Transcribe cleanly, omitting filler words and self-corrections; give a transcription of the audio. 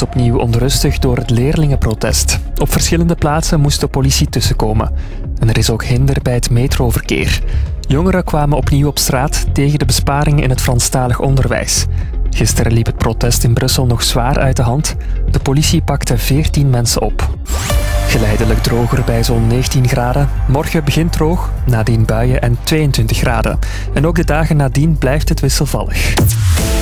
opnieuw onrustig door het leerlingenprotest. Op verschillende plaatsen moest de politie tussenkomen. En er is ook hinder bij het metroverkeer. Jongeren kwamen opnieuw op straat tegen de besparingen in het Franstalig onderwijs. Gisteren liep het protest in Brussel nog zwaar uit de hand. De politie pakte 14 mensen op. Geleidelijk droger bij zo'n 19 graden. Morgen begint droog, nadien buien en 22 graden. En ook de dagen nadien blijft het wisselvallig.